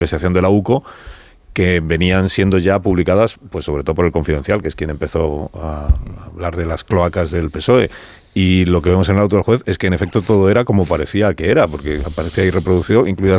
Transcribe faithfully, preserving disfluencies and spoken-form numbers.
investigación de la U C O, que venían siendo ya publicadas, pues sobre todo por el Confidencial, que es quien empezó a hablar de las cloacas del P S O E. Y lo que vemos en el auto del juez es que en efecto todo era como parecía que era, porque aparece ahí reproducido, incluidas